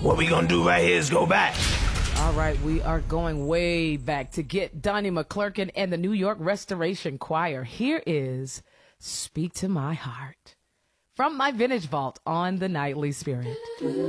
what we gonna do right here is go back. All right, we are going way back to get Donnie McClurkin and the New York Restoration Choir. Here is Speak to My Heart from my Vintage Vault on the Nightly Spirit.